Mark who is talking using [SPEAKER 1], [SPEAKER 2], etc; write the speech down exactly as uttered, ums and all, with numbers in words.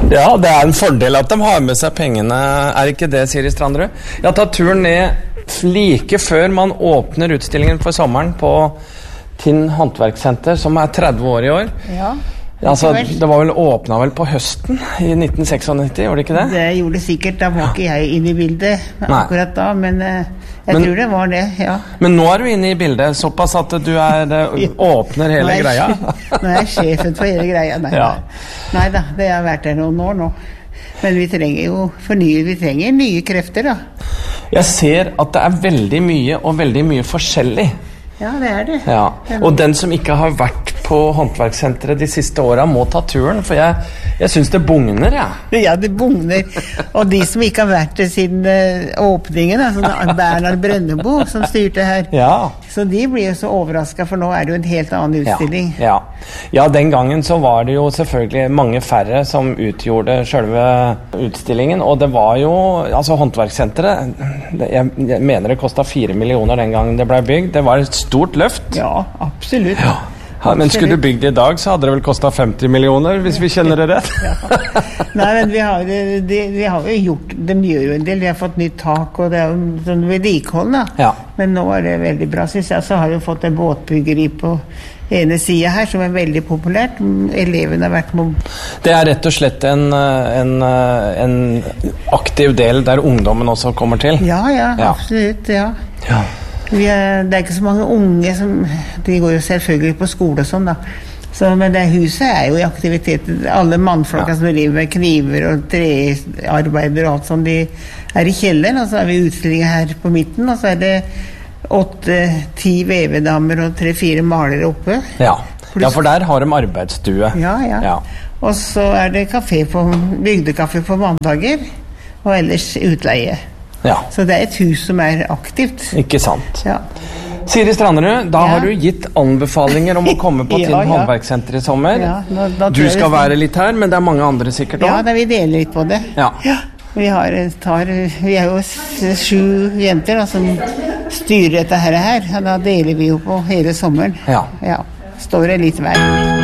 [SPEAKER 1] Ja, det er en fordel at de har med seg pengene, er ikke det, Siri Stranderud? Jeg har tatt turen ned like før man åpner utstillingen for sommeren på Tinn Håndverkssenter, som er tretti år i år.
[SPEAKER 2] Ja.
[SPEAKER 1] Altså, det var vel åpnet vel på høsten i nitten nittiosekstiseks, gjorde det ikke det?
[SPEAKER 2] Det gjorde det sikkert, da var ikke jeg inne i bildet akkurat da, men jeg
[SPEAKER 1] men,
[SPEAKER 2] tror det var det, ja.
[SPEAKER 1] Men nå er du inne i bildet, såpass at du er, åpner hele
[SPEAKER 2] nå
[SPEAKER 1] greia.
[SPEAKER 2] Nå er jeg sjefen for hele greia, nei,
[SPEAKER 1] ja.
[SPEAKER 2] nei da, det har vært der noen år nå. Men vi trenger jo fornye, vi trenger nye krefter da.
[SPEAKER 1] Jeg ser at det er veldig mye og veldig mye forskjellig.
[SPEAKER 2] Ja, det er det.
[SPEAKER 1] Ja. Og den som ikke har vært på håndverkssenteret de siste årene må ta turen, for jeg, jeg synes det bugner, ja.
[SPEAKER 2] Ja, det bugner. Og de som ikke har vært det siden uh, åpningen, altså Bernhard Brønnebo som styrte her,
[SPEAKER 1] ja.
[SPEAKER 2] Så de blir jo så overrasket, for nå er det jo en helt annen utstilling.
[SPEAKER 1] Ja, ja. ja, den gangen så var det jo selvfølgelig mange færre som utgjorde selve utstillingen, og det var jo, altså håndverkssenteret, jeg, jeg mener det kostet fire millioner den gangen det ble bygd, det var et stort løft.
[SPEAKER 2] Ja, absolutt.
[SPEAKER 1] Ja. Ja, men skulle du bygge det i dag, så hadde det vel kostet femti millioner, hvis vi kjenner det rett.
[SPEAKER 2] Ja. Nei, men vi har, de, vi har jo gjort, de gjør jo en del, de har fått nytt tak, og det er jo sånn vedlikehold da.
[SPEAKER 1] Ja.
[SPEAKER 2] Men nå er det veldig bra, synes jeg. Så har vi fått en båtbyggeri på ene siden her, som er veldig populært. Elevene har vært med. Det
[SPEAKER 1] er rett og slett en, en, en aktiv del der ungdommen også kommer til.
[SPEAKER 2] Ja, ja, ja. Absolutt, ja.
[SPEAKER 1] Ja.
[SPEAKER 2] Vi er, det er ikke så mange unge som, de går jo selvfølgelig på skole og sånn da, så, men det huset er jo i aktivitet. Alle mannfolka ja. Som driver med kniver og trearbeider og alt sånt, de er i kjelleren, og så er vi utstillinger her på midten, og så er det åtte, ti vevedamer og tre-fire malere oppe.
[SPEAKER 1] Ja. ja, for der har de arbeidsstue.
[SPEAKER 2] Ja, ja,
[SPEAKER 1] ja.
[SPEAKER 2] Og så er det kafé på, bygdekaffe på mandager, og ellers utleie.
[SPEAKER 1] Ja.
[SPEAKER 2] Så det er et hus som er aktivt.
[SPEAKER 1] Ikke sant.
[SPEAKER 2] Ja.
[SPEAKER 1] Siri Stranderud, da
[SPEAKER 2] ja.
[SPEAKER 1] har du gitt anbefalinger om å komme på ja, Tinn ja. Håndverkssenter i sommer.
[SPEAKER 2] Ja, da, da
[SPEAKER 1] du skal være litt her, men det er mange andre sikkert også.
[SPEAKER 2] Ja, da vi deler litt på det.
[SPEAKER 1] Ja.
[SPEAKER 2] Ja. Vi, har, tar, vi er jo sju jenter da, som styrer dette her, og da deler vi jo på hele sommeren.
[SPEAKER 1] Ja.
[SPEAKER 2] Ja. Står det litt hver.